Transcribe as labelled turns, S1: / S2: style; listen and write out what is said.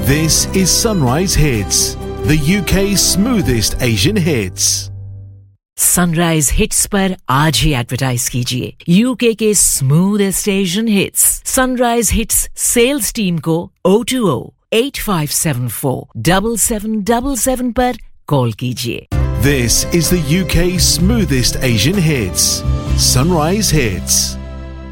S1: This is Sunrise Hits, the UK's smoothest Asian hits.
S2: Sunrise hits पर आज ही advertise कीजिए UK के smoothest Asian hits sunrise hits sales team को 020-8574-7777 पर call कीजिए.
S1: This is the UK's smoothest Asian hits. Sunrise Hits.